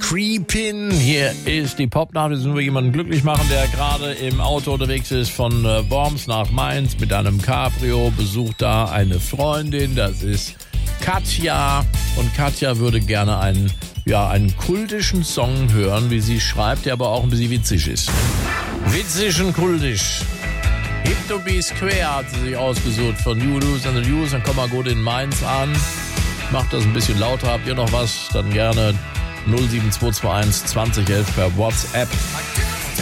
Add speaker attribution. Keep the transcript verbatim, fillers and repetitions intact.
Speaker 1: Creepin'. Hier ist die Popnacht. Jetzt müssen wir jemanden glücklich machen, der gerade im Auto unterwegs ist von äh, Worms nach Mainz mit einem Cabrio. Besucht da eine Freundin, das ist Katja. Und Katja würde gerne einen, ja, einen kultischen Song hören, wie sie schreibt, der aber auch ein bisschen witzig ist. Witzig und kultisch. Hip to be square hat sie sich ausgesucht von You Lose and the News. Dann kommen wir gut in Mainz an. Macht das ein bisschen lauter. Habt ihr noch was? Dann gerne null sieben zwei zwei eins zwanzig elf per WhatsApp.